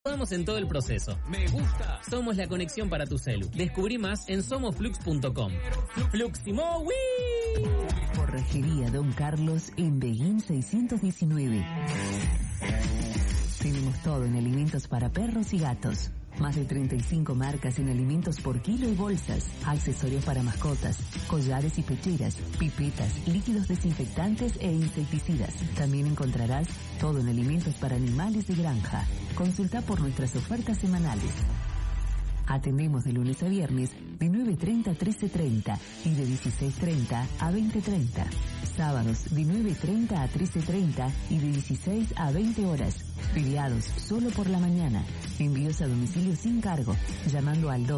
Vamos en todo el proceso. Me gusta. Somos la conexión para tu celu. Descubrí más en somosflux.com. Fluximo, ¡wii! Forrajería Don Carlos en Beguín 619. Tenemos todo en alimentos para perros y gatos. Más de 35 marcas en alimentos por kilo y bolsas, accesorios para mascotas, collares y pecheras, pipetas, líquidos desinfectantes e insecticidas. También encontrarás todo en alimentos para animales de granja. Consulta por nuestras ofertas semanales. Atendemos de lunes a viernes de 9:30 a 13:30 y de 16:30 a 20:30. Sábados de 9:30 a 13:30 y de 16 a 20 horas. Feriados solo por la mañana. Envíos a domicilio sin cargo, llamando al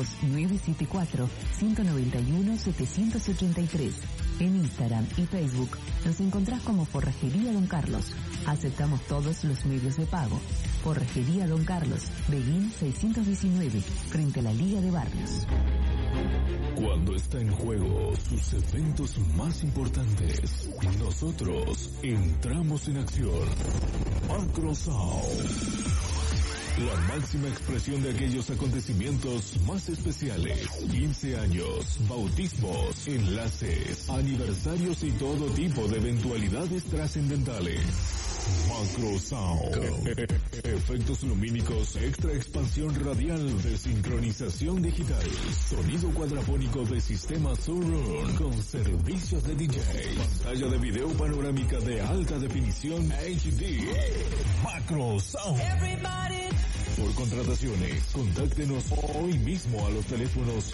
2974-191-783. En Instagram y Facebook nos encontrás como Forrajería Don Carlos. Aceptamos todos los medios de pago. Forrajería Don Carlos, Beguín 619, frente a la Liga de Barrios. Cuando está en juego sus eventos más importantes, nosotros entramos en acción. Macro Sound. La máxima expresión de aquellos acontecimientos más especiales. 15 años, bautismos, enlaces, aniversarios y todo tipo de eventualidades trascendentales. Macro Sound. Efectos lumínicos, extra expansión radial de sincronización digital. Sonido cuadrafónico de sistema Surround con servicios de DJ. Pantalla de video panorámica de alta definición HD. Macro Sound. Por contrataciones, contáctenos hoy mismo a los teléfonos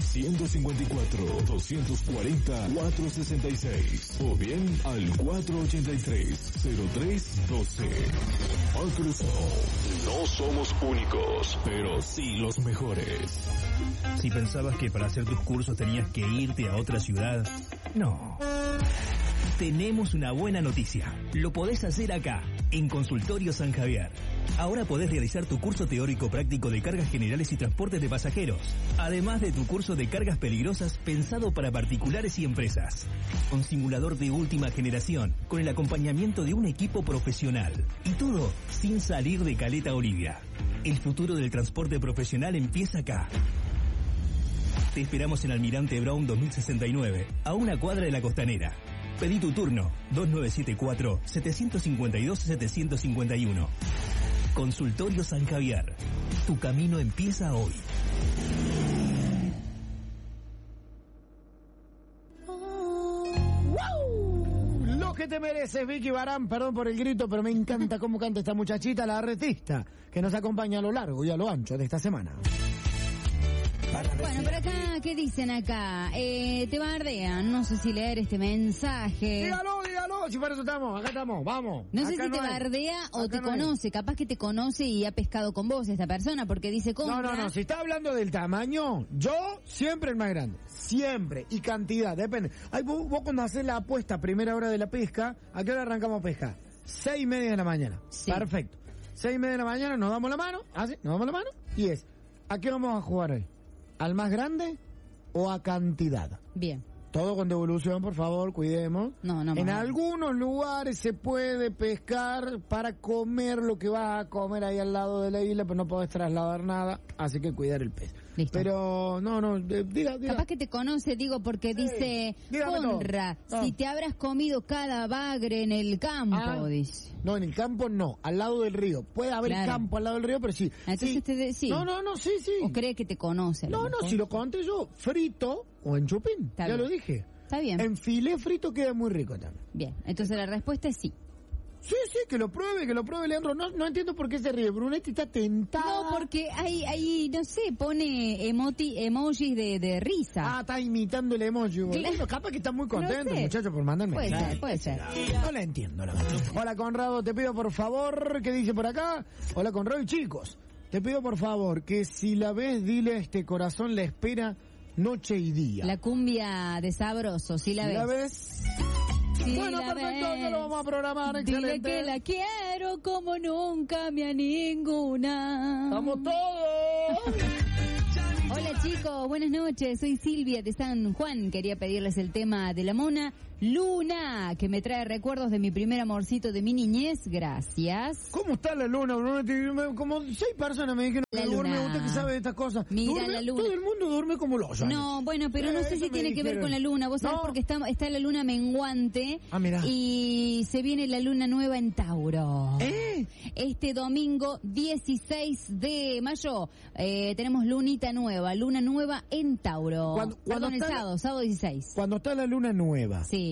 154-240-466 o bien al 483-0312. Macro Sound. No somos únicos, pero sí los mejores. Si pensabas que para hacer tus cursos tenías que irte a otra ciudad, no. Tenemos una buena noticia. Lo podés hacer acá, en Consultorio San Javier. Ahora podés realizar tu curso teórico práctico de cargas generales y transportes de pasajeros, además de tu curso de cargas peligrosas pensado para particulares y empresas. Con simulador de última generación, con el acompañamiento de un equipo profesional. Y todo sin salir de Caleta Olivia. El futuro del transporte profesional empieza acá. Te esperamos en Almirante Brown 2069, a una cuadra de la Costanera. Pedí tu turno, 2974-752-751. Consultorio San Javier. Tu camino empieza hoy. Lo que te mereces, Vicky Barán. Perdón por el grito, pero me encanta cómo canta esta muchachita, la artista, que nos acompaña a lo largo y a lo ancho de esta semana. Bueno, por acá, ¿qué dicen acá? Te bardean, no sé si leer este mensaje. Dígalo, si para eso estamos, acá estamos, vamos. No sé si te bardea o te conoce, capaz que te conoce y ha pescado con vos esta persona, porque dice compra. No, si está hablando del tamaño, yo siempre el más grande, siempre, y cantidad, depende. Ay, vos cuando haces la apuesta a primera hora de la pesca, ¿a qué hora arrancamos a pescar? 6:30 de la mañana, sí. Perfecto. 6:30 de la mañana, nos damos la mano, y es, ¿a qué vamos a jugar hoy? ¿Al más grande o a cantidad? Bien. Todo con devolución, por favor, cuidemos. No. En algunos lugares se puede pescar para comer lo que vas a comer ahí al lado de la isla, pero no podés trasladar nada, así que cuidar el pez. Listo. Pero, diga. Capaz que te conoce, digo, porque dice, Conra, si te habrás comido cada bagre en el campo, dice. No, en el campo no, al lado del río. Puede haber campo al lado del río, pero sí. Entonces sí. No, sí. ¿O cree que te conoce? No, si lo conté yo, frito o en chupín, Está ya bien. lo dije. Está bien. En filé frito queda muy rico también. Bien, entonces la respuesta es sí. Sí, que lo pruebe, Leandro. No entiendo por qué se ríe. Brunetti está tentado. No, porque ahí, no sé, pone emojis de risa. Está imitando el emoji. Bueno, capaz que está muy contento, muchacho, por mandarme. Puede ser. No la entiendo, la verdad. Hola, Conrado, te pido por favor, ¿qué dice por acá? Hola, Conrado y chicos. Te pido por favor que si la ves, dile a este corazón la espera noche y día. La cumbia de Sabroso, si la ves. Si bueno, perfecto, ya lo vamos a programar, excelente. Dile que la quiero como nunca me a ninguna. ¡Vamos todos! Hola chicos, buenas noches, soy Silvia de San Juan. Quería pedirles el tema de la mona Luna, que me trae recuerdos de mi primer amorcito de mi niñez. Gracias. ¿Cómo está la luna, Bruno? Como 6 personas me dijeron que duerme. Usted que sabe de estas cosas. Mira duerme, la luna. Todo el mundo duerme como los años. No, bueno, pero no sé si tiene que ver con la luna. Vos sabés porque está la luna menguante. Ah, mirá. Y se viene la luna nueva en Tauro. Este domingo 16 de mayo tenemos lunita nueva, luna nueva en Tauro. Cuando el sábado 16. Cuando está la luna nueva. Sí.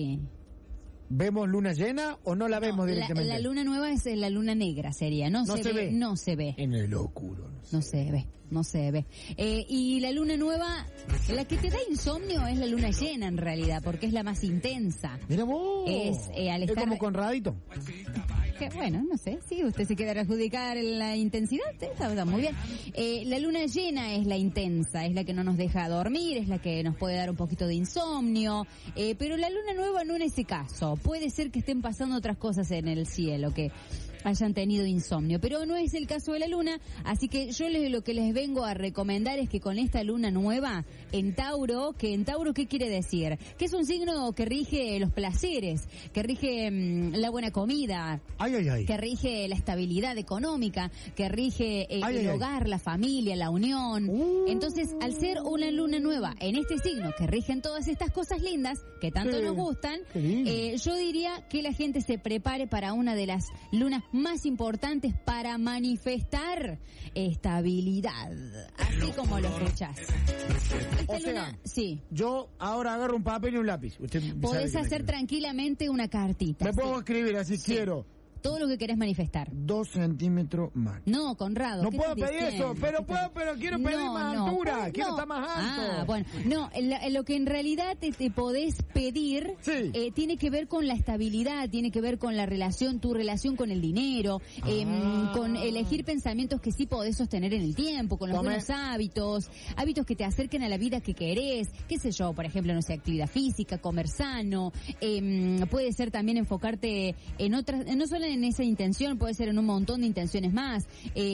¿Vemos luna llena o no la vemos directamente? La luna nueva es la luna negra, sería. No se ve. No se ve. En el oscuro. No se ve. Y la luna nueva, la que te da insomnio es la luna llena en realidad, porque es la más intensa. Mira vos. Es como Conradito. Que, bueno, no sé, sí, usted se quiere adjudicar la intensidad, está muy bien. La luna llena es la intensa, es la que no nos deja dormir, es la que nos puede dar un poquito de insomnio, pero la luna nueva no en ese caso. Puede ser que estén pasando otras cosas en el cielo, que hayan tenido insomnio, pero no es el caso de la luna, así que yo lo que les vengo a recomendar es que con esta luna nueva en Tauro, ¿qué quiere decir? Que es un signo que rige los placeres, que rige la buena comida, que rige la estabilidad económica, que rige el hogar, la familia, la unión. Entonces, al ser una luna nueva en este signo que rigen todas estas cosas lindas que tanto nos gustan, yo diría que la gente se prepare para una de las lunas más importantes para manifestar estabilidad, así como lo escuchás. O sea, yo ahora agarro un papel y un lápiz. Podés hacer tranquilamente una cartita. Me puedo escribir así, quiero. Todo lo que querés manifestar. 2 centímetros más. No, Conrado. No puedo pedir eso, pero quiero pedir más altura. Quiero estar más alto. Bueno, lo que en realidad te podés pedir tiene que ver con la estabilidad, tiene que ver con la relación, tu relación con el dinero, con elegir pensamientos que sí podés sostener en el tiempo, con los buenos hábitos que te acerquen a la vida que querés, qué sé yo, por ejemplo, no sé, actividad física, comer sano, puede ser también enfocarte en otras, no solo en esa intención, puede ser en un montón de intenciones más,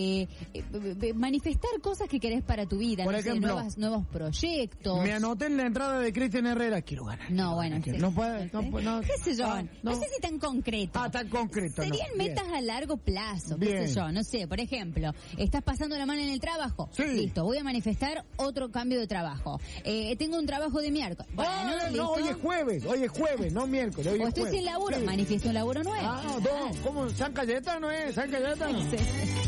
manifestar cosas que querés para tu vida, por ejemplo, nuevos proyectos. Me anoté en la entrada de Cristian Herrera, quiero ganar. No, bueno, no puede, qué sé yo, no sé si tan concreto. Tan concreto. Serían metas a largo plazo, qué sé yo, no sé, por ejemplo, estás pasando la mano en el trabajo, listo, voy a manifestar otro cambio de trabajo. Tengo un trabajo de miércoles. No, hoy es jueves, no miércoles. O estoy sin laburo, manifiesto un laburo nuevo. ¿Cómo? ¿San Cayetano es? ¿San Cayetano? Sí.